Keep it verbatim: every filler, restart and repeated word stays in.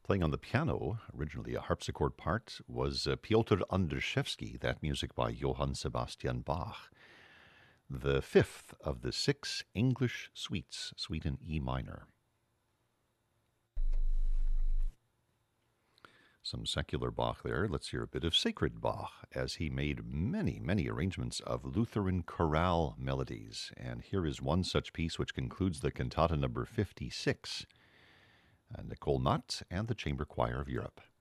Playing on the piano, originally a harpsichord part, was uh, Piotr Andrzejewski, that music by Johann Sebastian Bach. The fifth of the six English suites, suite in E minor. Some secular Bach there. Let's hear a bit of sacred Bach, as he made many, many arrangements of Lutheran chorale melodies. And here is one such piece which concludes the cantata number fifty-six. Uh, Nicole Nutt and the Chamber Choir of Europe.